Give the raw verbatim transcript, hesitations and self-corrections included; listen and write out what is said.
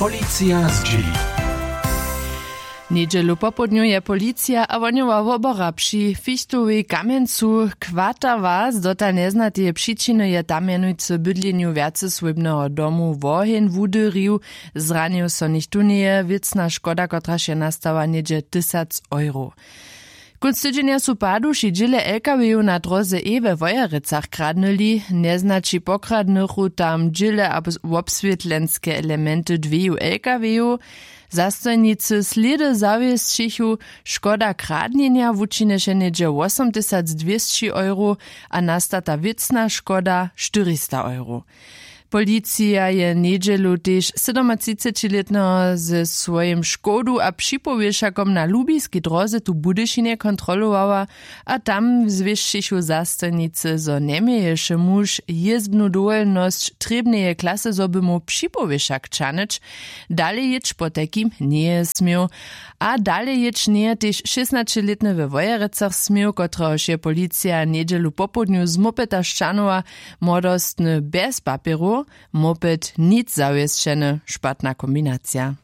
Policja z dzieli. Niedzielu popodniu je policja a woňowa wobora przy Fichtowej Kamjencu Kwartawa zdota neznatije przyczyny je tam jenujcy bydleniu wiacesłybnego domu wohin wudyrił, zranił so nichtunie, wiecna szkoda, kotraż je nastała niedzie tysac euro. Kunc tydzienia su paduši džile el ka veju na droze E we Wojerecach kradnili, neznači pokradnychu tam džile ab obswietlenske elementy dveju el ka veju, zastojnicy sledy zawiesčichu, škoda kradnienia wučineše niedzie osem tysięcy dwieście euro, a nastata wiecna škoda czterysta euro. Policja je niedzielu też siedemtrzydziestoletnego ze swoim szkodu a przypowieszakom na lubiskiej drodze tu Budyszynie kontrolowała, a tam zwieszczychu zastojnicy, zo niemieješe muž jezdbnu dowolność trebneje klasy zoby mu przypowieszak czanyć, dalej jecz po takim nie smiał, a dalej jecz nie też szesnastoletny we Wojerecach smiał, kotroż je policja niedzielu popodniu z mopeta szczanowa młodostny bez papieru, moped nic zawieszczeny, szpatna kombinacja.